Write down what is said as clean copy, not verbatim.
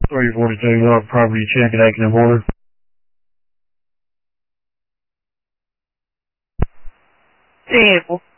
342 North Property Check at Aiken and Warner. Hey, April.